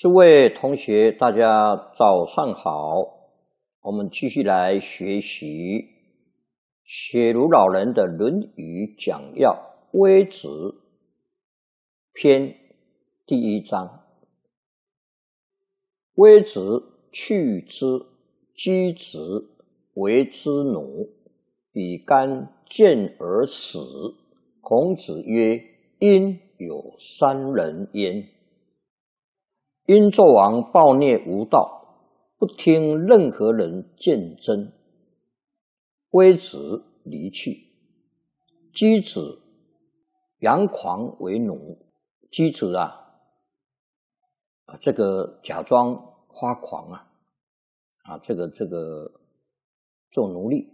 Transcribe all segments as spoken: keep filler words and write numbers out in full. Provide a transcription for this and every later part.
诸位同学，大家早上好。我们继续来学习雪庐老人的《论语讲要》微子篇第一章。微子去之，箕子为之奴，比干见而死。孔子曰：因有三人焉。殷纣王暴虐无道，不听任何人谏争，微子离去。箕子佯狂为奴，箕子啊，啊这个假装发狂啊，啊这个这个做奴隶，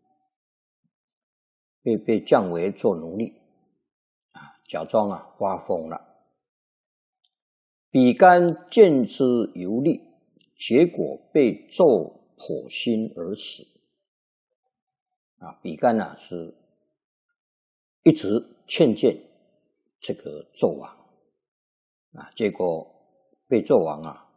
被被降为做奴隶，啊假装啊发疯了。比干见之游历，结果被纣剖心而死。啊，比干啊是一直劝谏这个纣王，啊，结果被纣王啊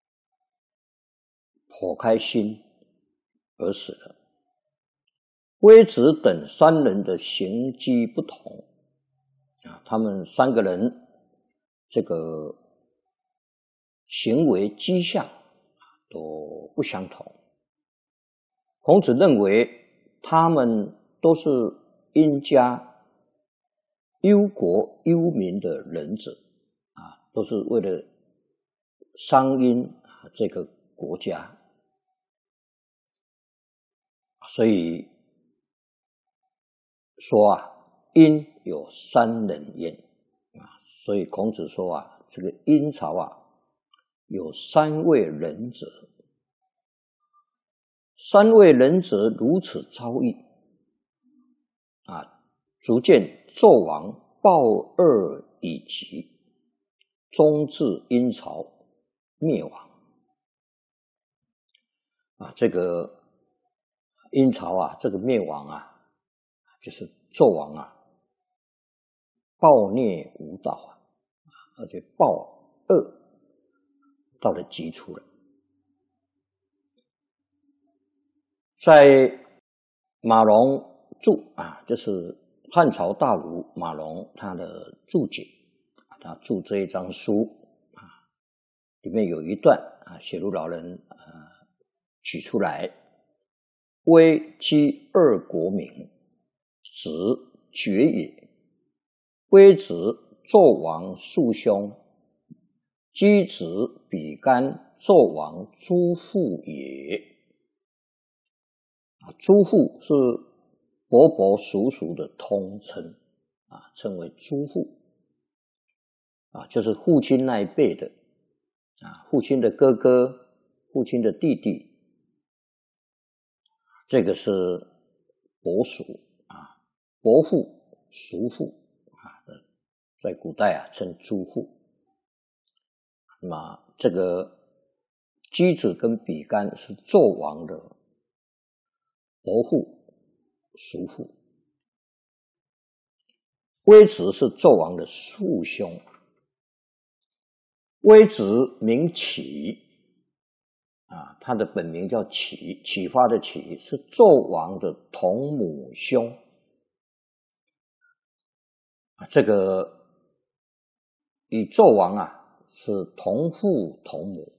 剖开心而死了。微子等三人的行迹不同，啊，他们三个人这个行为迹象都不相同。孔子认为他们都是殷家忧国忧民的人者，啊，都是为了商殷这个国家，所以说啊，殷有三人焉啊，所以孔子说啊，这个殷朝啊有三位仁者，三位仁者如此遭遇，啊，足见纣王暴恶以极，终至殷朝灭亡。啊，这个殷朝啊，这个灭亡啊，就是纣王啊，暴虐无道啊，而且暴恶到了极处了。在马龙注啊，就是汉朝大儒马龙他的注解，他注这一章书啊，里面有一段啊，雪庐老人啊举出来：微箕二国名，子绝也。微子纣王庶兄，箕子比干纣王诸父也。啊，诸父是伯伯叔叔的通称啊，称为诸父啊，就是父亲那一辈的啊，父亲的哥哥、父亲的弟弟，这个是伯叔啊，伯父、叔父啊，在古代啊称诸父。那么这个箕子跟比干是纣王的伯父、叔父，微子是纣王的庶兄。微子名启啊，他的本名叫启，启发的启，是纣王的同母兄。啊，这个与纣王啊是同父同母